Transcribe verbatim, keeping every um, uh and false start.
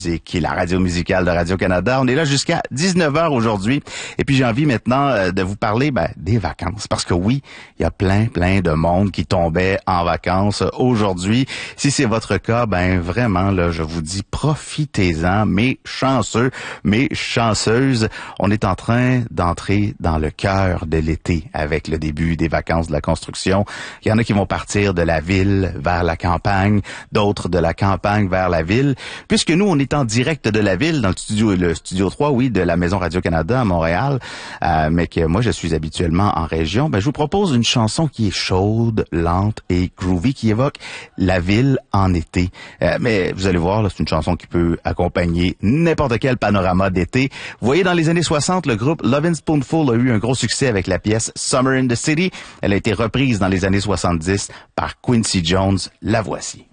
qui est la radio musicale de Radio-Canada. On est là jusqu'à dix-neuf heures aujourd'hui. Et puis j'ai envie maintenant euh, de vous parler ben, des vacances. Parce que oui, il y a plein, plein de monde qui tombait en vacances aujourd'hui. Si c'est votre cas, ben vraiment, là, je vous dis, profitez-en, mes chanceux, mes chanceuses. On est en train d'entrer dans le cœur de l'été avec le début des vacances de la construction. Il y en a qui vont partir de la ville vers la campagne, d'autres de la campagne vers la ville. Puisque nous, on est en direct de la ville, dans le studio, le studio trois, oui, de la Maison Radio-Canada à Montréal, euh, mais que moi, je suis habituellement en région, ben, je vous propose une chanson qui est chaude, lente et groovy, qui évoque la ville en été. Euh, mais vous allez voir, là, c'est une chanson qui peut accompagner n'importe quel panorama d'été. Vous voyez, dans les années soixante, le groupe Lovin' Spoonful a eu un gros succès avec la pièce Summer in the City. Elle a été reprise dans les années soixante-dix par Quincy Jones. La voici.